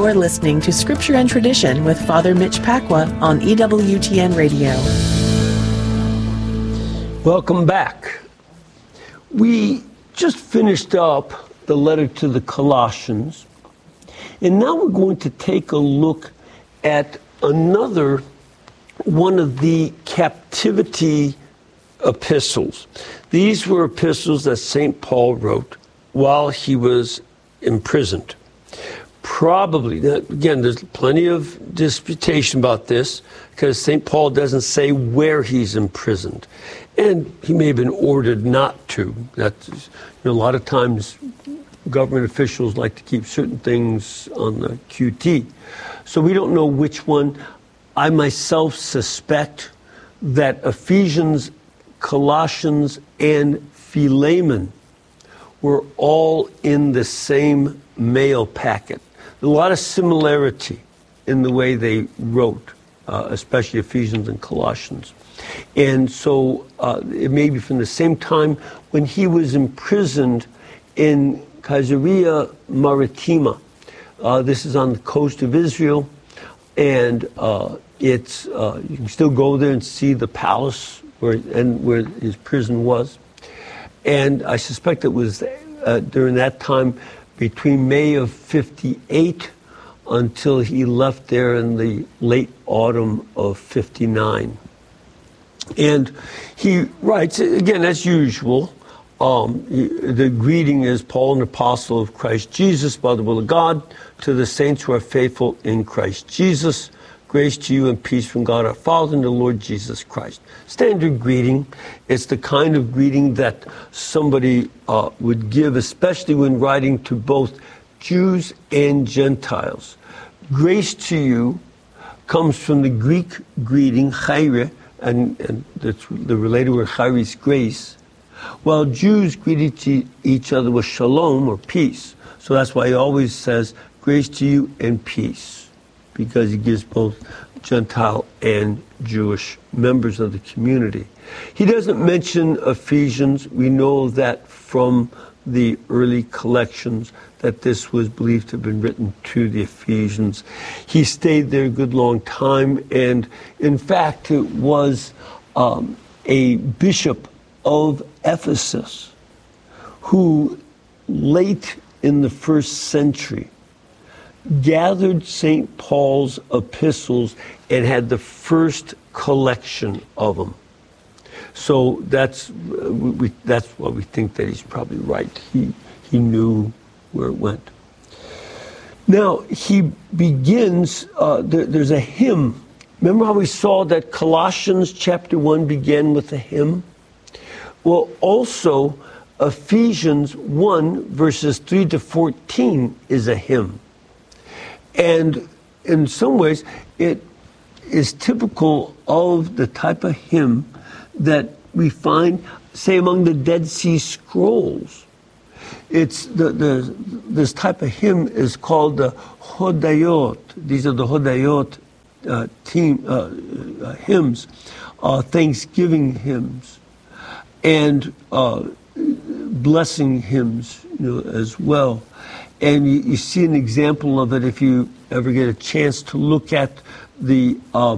You're listening to Scripture and Tradition with Father Mitch Pacwa on EWTN Radio. Welcome back. We just finished up the letter to the Colossians, and now we're going to take a look at another one of the captivity epistles. These were epistles that St. Paul wrote while he was imprisoned. Probably, again, there's plenty of disputation about this because St. Paul doesn't say where he's imprisoned. And he may have been ordered not to. That's, a lot of times government officials like to keep certain things on the QT. So we don't know which one. I myself suspect that Ephesians, Colossians, and Philemon were all in the same mail packet. A lot of similarity in the way they wrote, especially Ephesians and Colossians. And so it may be from the same time when he was imprisoned in Caesarea Maritima. This is on the coast of Israel, and it's you can still go there and see the palace where his prison was. And I suspect it was during that time between May of 58 until he left there in the late autumn of 59. And he writes, again, as usual, the greeting is Paul, an apostle of Christ Jesus, by the will of God, to the saints who are faithful in Christ Jesus. Grace to you and peace from God our Father and the Lord Jesus Christ. Standard greeting. It's the kind of greeting that somebody would give, especially when writing to both Jews and Gentiles. Grace to you comes from the Greek greeting, chaire, and that's the related word chaire is grace, while Jews greeted each other with shalom or peace. So that's why he always says, grace to you and peace, because he gives both Gentile and Jewish members of the community. He doesn't mention Ephesians. We know that from the early collections that this was believed to have been written to the Ephesians. He stayed there a good long time, and in fact it was a bishop of Ephesus who late in the first century gathered St. Paul's epistles and had the first collection of them. So that's why we think that he's probably right. He knew where it went. Now, he begins, there's a hymn. Remember how we saw that Colossians chapter 1 began with a hymn? Well, also, Ephesians 1 verses 3 to 14 is a hymn. And in some ways, it is typical of the type of hymn that we find, say, among the Dead Sea Scrolls. It's this type of hymn is called the Hodayot. These are the Hodayot hymns, thanksgiving hymns, and blessing hymns, as well. And you see an example of it if you ever get a chance to look at the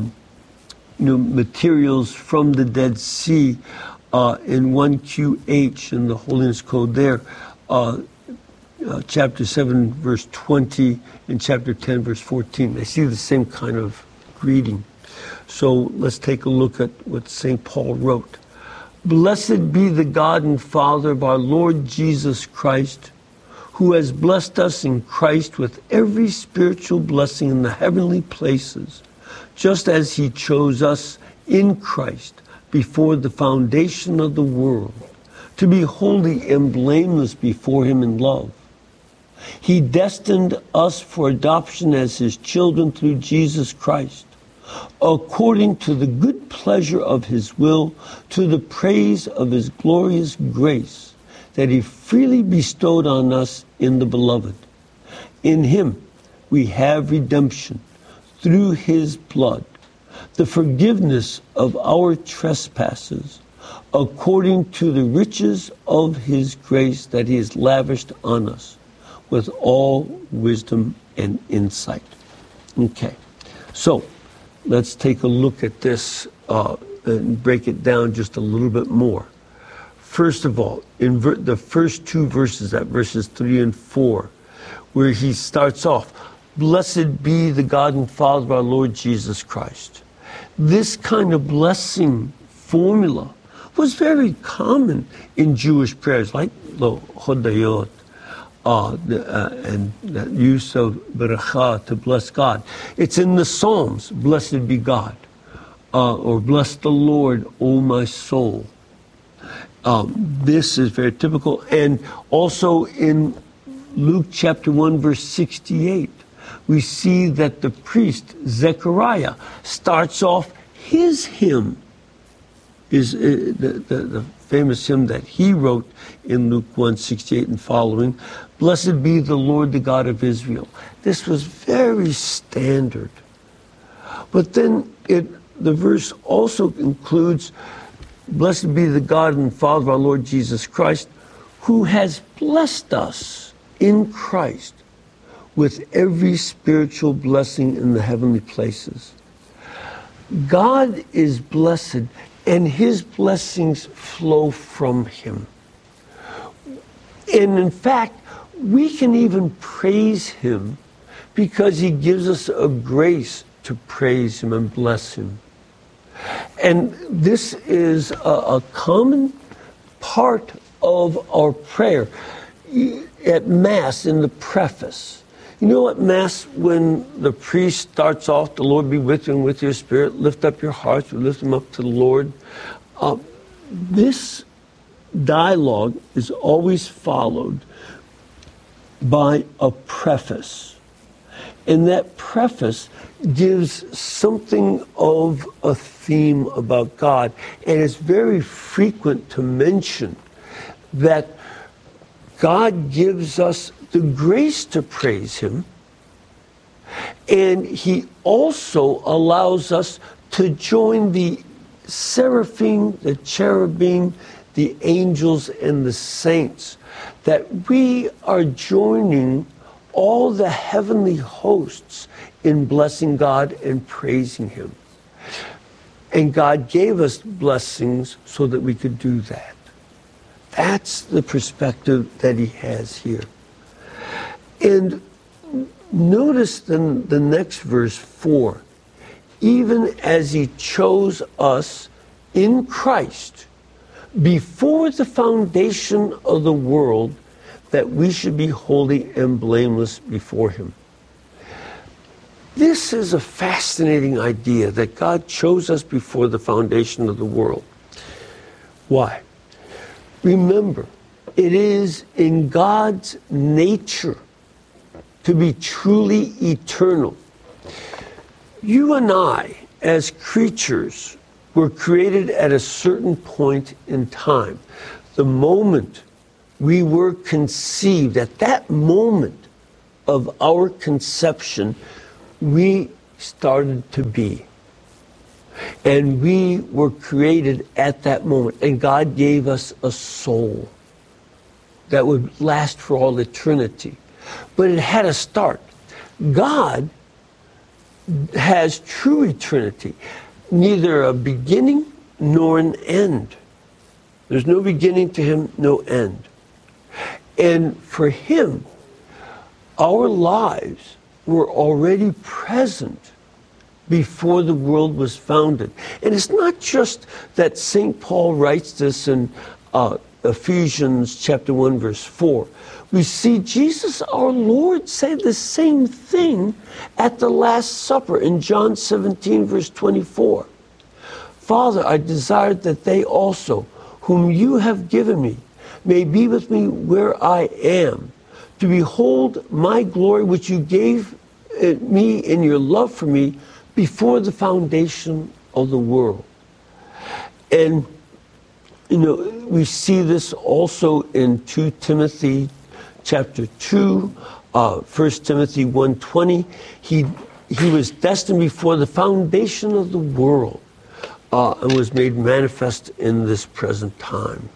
materials from the Dead Sea in 1QH in the Holiness Code there, chapter 7 verse 20 and chapter 10 verse 14. They see the same kind of greeting. So let's take a look at what St. Paul wrote. Blessed be the God and Father of our Lord Jesus Christ, who has blessed us in Christ with every spiritual blessing in the heavenly places, just as he chose us in Christ before the foundation of the world, to be holy and blameless before him in love. He destined us for adoption as his children through Jesus Christ, according to the good pleasure of his will, to the praise of his glorious grace, that he freely bestowed on us in the Beloved. In him we have redemption through his blood, the forgiveness of our trespasses, according to the riches of his grace that he has lavished on us with all wisdom and insight. Okay, so let's take a look at this and break it down just a little bit more. First of all, in the first two verses, at verses 3 and 4, where he starts off, "Blessed be the God and Father of our Lord Jesus Christ." This kind of blessing formula was very common in Jewish prayers, like the Hodayot, and that use of beracha, to bless God. It's in the Psalms, "Blessed be God," or "Bless the Lord, O my soul." This is very typical. And also in Luke chapter 1, verse 68, we see that the priest, Zechariah, starts off his hymn, is the famous hymn that he wrote in Luke 1:68 and following, "Blessed be the Lord, the God of Israel." This was very standard. But then the verse also includes, "Blessed be the God and Father of our Lord Jesus Christ, who has blessed us in Christ with every spiritual blessing in the heavenly places." God is blessed, and his blessings flow from him. And in fact, we can even praise him because he gives us a grace to praise him and bless him. And this is a common part of our prayer at Mass in the preface. You know, at Mass, when the priest starts off, "The Lord be with you and with your spirit, lift up your hearts, we lift them up to the Lord." This dialogue is always followed by a preface. And that preface gives something of a theme about God. And it's very frequent to mention that God gives us the grace to praise him, and he also allows us to join the seraphim, the cherubim, the angels, and the saints, that we are joining all the heavenly hosts in blessing God and praising him. And God gave us blessings so that we could do that. That's the perspective that he has here. And notice then the next verse 4, "Even as he chose us in Christ before the foundation of the world, that we should be holy and blameless before him." This is a fascinating idea, that God chose us before the foundation of the world. Why? Remember, it is in God's nature to be truly eternal. You and I, as creatures, were created at a certain point in time. The moment we were conceived, at that moment of our conception, we started to be. And we were created at that moment. And God gave us a soul that would last for all eternity. But it had a start. God has true eternity, neither a beginning nor an end. There's no beginning to him, no end. And for him, our lives were already present before the world was founded. And it's not just that St. Paul writes this in Ephesians chapter 1, verse 4. We see Jesus, our Lord, say the same thing at the Last Supper in John 17, verse 24. "Father, I desire that they also, whom you have given me, may be with me where I am, to behold my glory which you gave me in your love for me before the foundation of the world." And, you know, we see this also in 2 Timothy chapter 2, 1 Timothy 1:20. He was destined before the foundation of the world and was made manifest in this present time.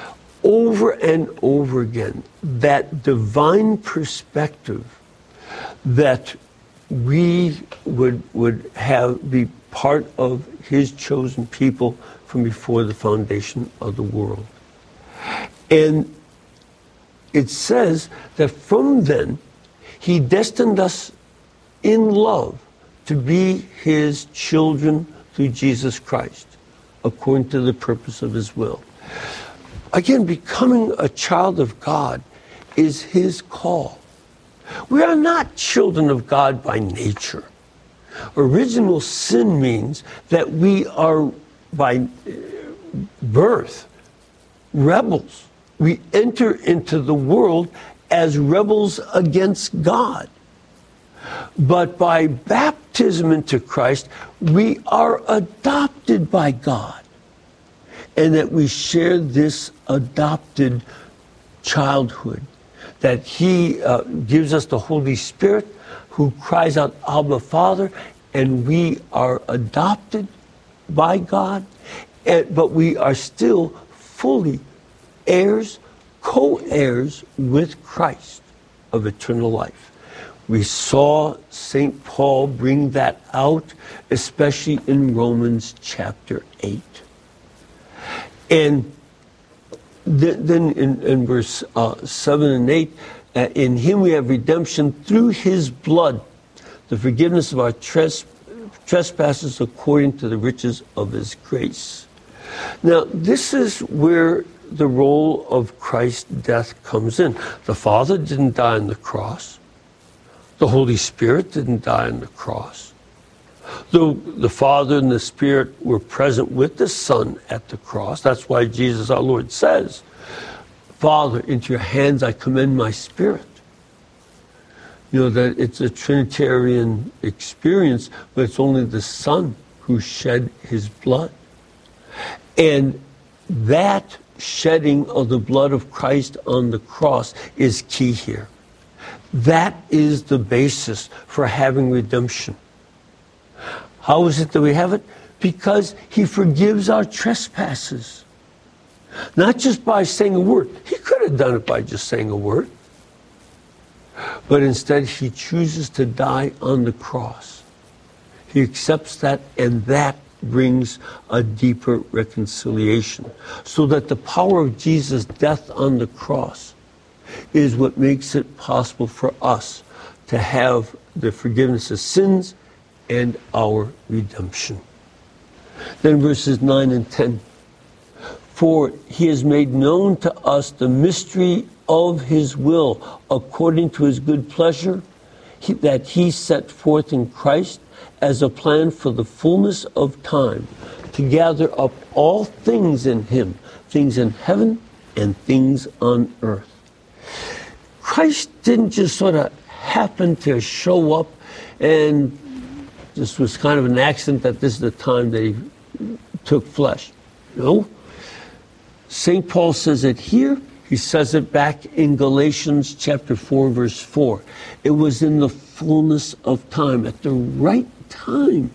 Over and over again, that divine perspective that we would be part of his chosen people from before the foundation of the world. And it says that from then, he destined us in love to be his children through Jesus Christ, according to the purpose of his will. Again, becoming a child of God is his call. We are not children of God by nature. Original sin means that we are by birth rebels. We enter into the world as rebels against God. But by baptism into Christ, we are adopted by God. And that we share this adopted childhood. That he gives us the Holy Spirit who cries out, Abba, Father, and we are adopted by God, but we are still fully heirs, co-heirs with Christ of eternal life. We saw St. Paul bring that out, especially in Romans chapter 8. And then in verse 7 and 8, in him we have redemption through his blood, the forgiveness of our trespasses according to the riches of his grace. Now, this is where the role of Christ's death comes in. The Father didn't die on the cross. The Holy Spirit didn't die on the cross. The Father and the Spirit were present with the Son at the cross. That's why Jesus, our Lord, says, Father, into your hands I commend my spirit. You know, that it's a Trinitarian experience, but it's only the Son who shed his blood. And that shedding of the blood of Christ on the cross is key here. That is the basis for having redemption. How is it that we have it? Because he forgives our trespasses. Not just by saying a word. He could have done it by just saying a word. But instead, he chooses to die on the cross. He accepts that, and that brings a deeper reconciliation. So that the power of Jesus' death on the cross is what makes it possible for us to have the forgiveness of sins and our redemption. Then verses 9 and 10. For he has made known to us the mystery of his will, according to his good pleasure, that he set forth in Christ as a plan for the fullness of time, to gather up all things in him, things in heaven and things on earth. Christ didn't just sort of happen to show up, and this was kind of an accident that this is the time that he took flesh. No. St. Paul says it here. He says it back in Galatians chapter 4, verse 4. It was in the fullness of time, at the right time.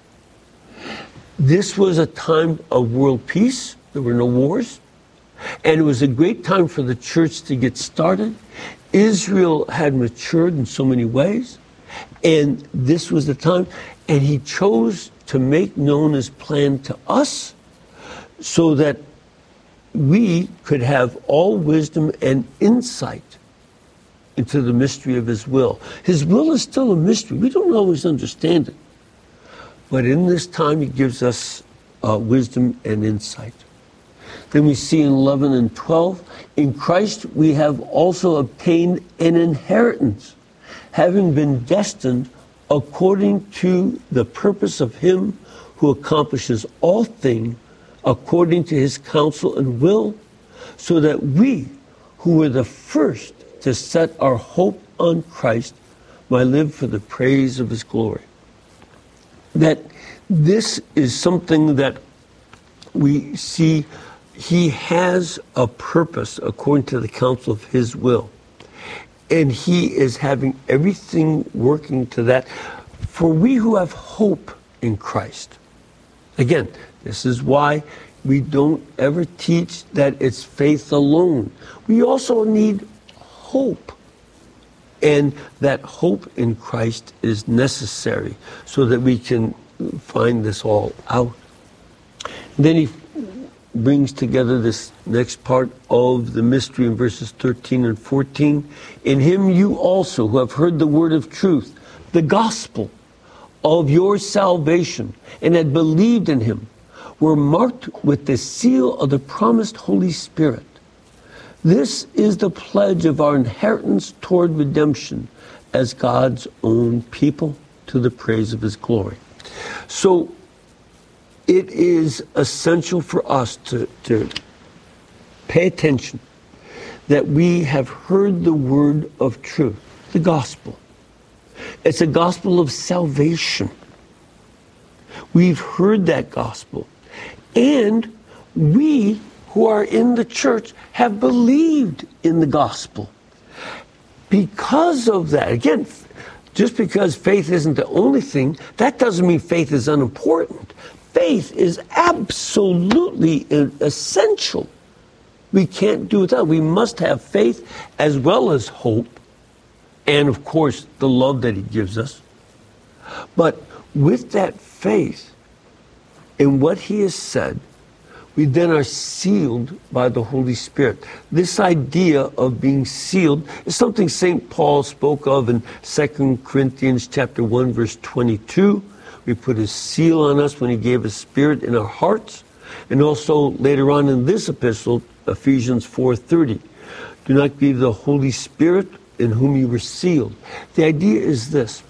This was a time of world peace. There were no wars. And it was a great time for the church to get started. Israel had matured in so many ways. And this was the time. And he chose to make known his plan to us so that we could have all wisdom and insight into the mystery of his will. His will is still a mystery. We don't always understand it. But in this time, he gives us wisdom and insight. Then we see in 11 and 12, in Christ we have also obtained an inheritance, having been destined according to the purpose of him who accomplishes all things according to his counsel and will, so that we, who were the first to set our hope on Christ, might live for the praise of his glory. That this is something that we see he has a purpose according to the counsel of his will. And he is having everything working to that. For we who have hope in Christ. Again, this is why we don't ever teach that it's faith alone. We also need hope And that hope in Christ is necessary so that we can find this all out. And then he brings together this next part of the mystery in verses 13 and 14. In him you also, who have heard the word of truth, the gospel of your salvation, and had believed in him, were marked with the seal of the promised Holy Spirit. This is the pledge of our inheritance toward redemption as God's own people, to the praise of his glory. So it is essential for us to pay attention that we have heard the word of truth, the gospel. It's a gospel of salvation. We've heard that gospel. And we who are in the church have believed in the gospel. Because of that, again, just because faith isn't the only thing, that doesn't mean faith is unimportant. Faith is absolutely essential. We can't do without. We must have faith as well as hope, and of course the love that he gives us. But with that faith in what he has said, we then are sealed by the Holy Spirit. This idea of being sealed is something St. Paul spoke of in 2 Corinthians chapter 1, verse 22. We put his seal on us when he gave his Spirit in our hearts. And also later on in this epistle, Ephesians 4:30. Do not grieve the Holy Spirit in whom you were sealed. The idea is this.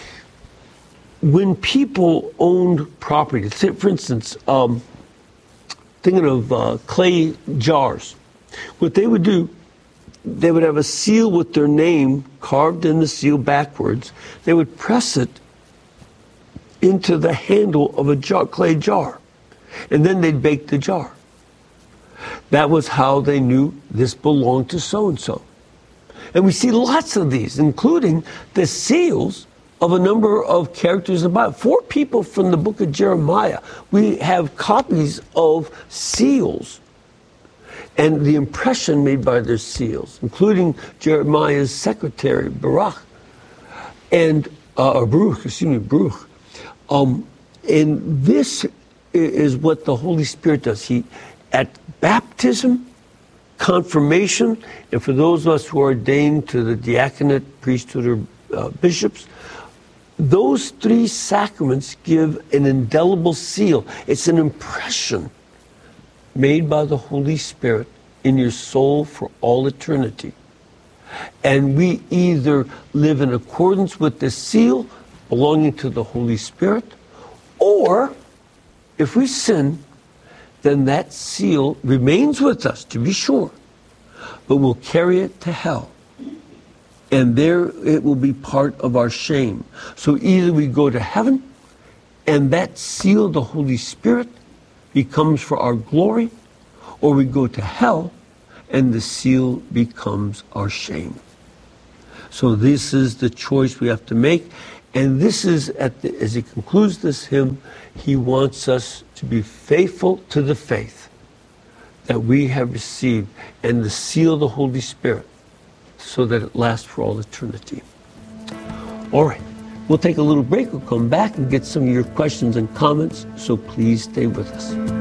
When people owned property, for instance, thinking of clay jars, what they would do, they would have a seal with their name carved in the seal backwards. They would press it into the handle of a clay jar, and then they'd bake the jar. That was how they knew this belonged to so-and-so. And we see lots of these, including the seals of a number of characters in the Bible. 4 people from the book of Jeremiah, we have copies of seals and the impression made by their seals, including Jeremiah's secretary, Baruch, and Baruch. And this is what the Holy Spirit does. He, at baptism, confirmation, and for those of us who are ordained to the diaconate, priesthood, or bishops, those 3 sacraments give an indelible seal. It's an impression made by the Holy Spirit in your soul for all eternity. And we either live in accordance with the seal belonging to the Holy Spirit, or if we sin, then that seal remains with us, to be sure, but we'll carry it to hell. And there it will be part of our shame. So either we go to heaven, and that seal, the Holy Spirit, becomes for our glory, or we go to hell, and the seal becomes our shame. So this is the choice we have to make. And this is, as he concludes this hymn, he wants us to be faithful to the faith that we have received, and the seal of the Holy Spirit, so that it lasts for all eternity. All right, we'll take a little break. We'll come back and get some of your questions and comments, so please stay with us.